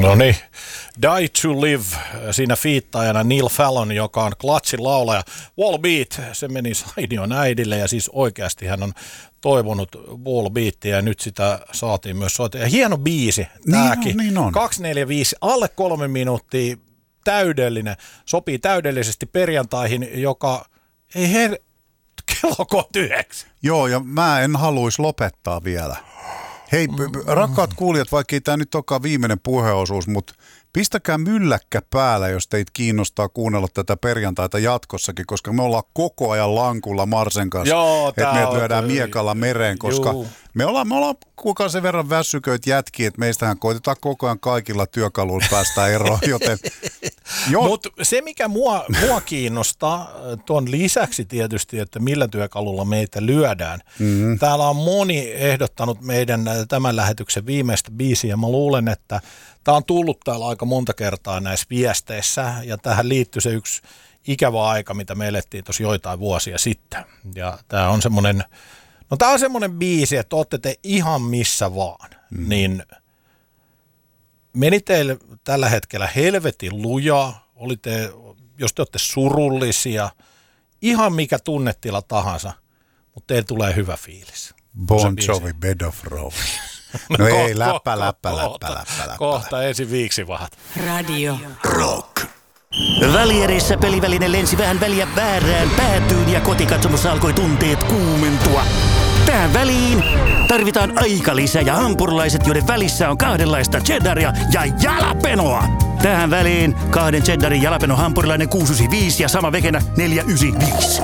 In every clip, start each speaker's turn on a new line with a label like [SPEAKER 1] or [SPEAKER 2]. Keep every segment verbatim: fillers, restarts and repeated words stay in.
[SPEAKER 1] No niin, Die to Live, siinä fiittaajana Neil Fallon, joka on Clutchin laulaja. Wall Beat, se meni Saidion äidille ja siis oikeasti hän on toivonut Wall Beatia ja nyt sitä saatiin myös soittaa. Ja hieno biisi tämäkin.
[SPEAKER 2] Niin on, niin on.
[SPEAKER 1] kaksi neljä viisi, alle kolme minuuttia, täydellinen. Sopii täydellisesti perjantaihin, joka ei her... kello kohta yhdeksän.
[SPEAKER 2] Joo, ja mä en haluaisi lopettaa vielä. Hei, mm. rakkaat kuulijat, vaikka ei tämä nyt olekaan viimeinen puheosuus, mutta pistäkää mylläkkä päällä, jos teitä kiinnostaa kuunnella tätä perjantaita jatkossakin, koska me ollaan koko ajan lankulla Marsen kanssa, että meidät lyödään miekalla mereen, koska Juu. me ollaan, me ollaan kukaan sen verran väsyköitä jätkiä, että meistähän koitetaan koko ajan kaikilla työkaluilla päästä eroon, joten...
[SPEAKER 1] Mutta se, mikä mua, mua kiinnostaa, tuon lisäksi tietysti, että millä työkalulla meitä lyödään. Mm-hmm. Täällä on moni ehdottanut meidän tämän lähetyksen viimeistä biisiä, ja mä luulen, että tämä on tullut täällä aika monta kertaa näissä viesteissä, ja tähän liittyy se yksi ikävä aika, mitä me elettiin tuossa joitain vuosia sitten. Ja tämä on semmoinen, no tämä on semmoinen biisi, että ootte te ihan missä vaan, mm-hmm. niin... Meni teille tällä hetkellä helvetin lujaa, oli te, jos te olette surullisia, ihan mikä tunnetila tahansa, mutta teille tulee hyvä fiilis.
[SPEAKER 2] Bon Jovi, Bed of Roses. No, no ei, läppä, läppä, läppä, läppä, läppä.
[SPEAKER 1] Kohta ensin viiksivahat.
[SPEAKER 3] Radio Rock. Välierissä peliväline lensi vähän väliä väärään päätyyn ja kotikatsomossa alkoi tunteet kuumentua. Tähän väliin tarvitaan aikalisä ja hampurilaiset, joiden välissä on kahdenlaista cheddaria ja jalapenoa. Tähän väliin kahden cheddarin jalapeno hampurilainen kuusi yhdeksänkymmentäviisi ja sama vekenä neljä yhdeksänkymmentäviisi.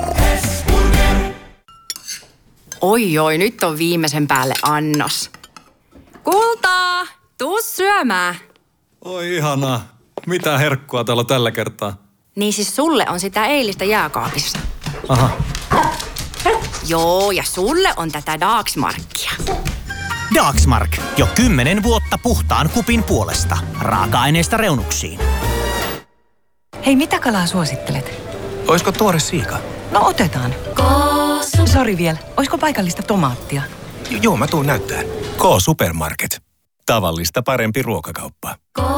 [SPEAKER 4] Oi oi, nyt on viimeisen päälle annos. Kultaa, tuu syömään.
[SPEAKER 5] Oi ihanaa. Mitä herkkua täällä tällä kertaa?
[SPEAKER 4] Niin siis sulle on sitä eilistä jääkaapissa.
[SPEAKER 5] Aha.
[SPEAKER 4] Joo, ja sulle on tätä Dagsmarkia.
[SPEAKER 6] Dagsmark. Jo kymmenen vuotta puhtaan kupin puolesta. Raaka-aineista reunuksiin.
[SPEAKER 7] Hei, mitä kalaa suosittelet?
[SPEAKER 5] Oisko tuore siika?
[SPEAKER 7] No otetaan. Kaasu. Sori vielä. Oisko paikallista tomaattia?
[SPEAKER 5] J- joo, mä tuun näyttää. K-Supermarket. Tavallista parempi ruokakauppa.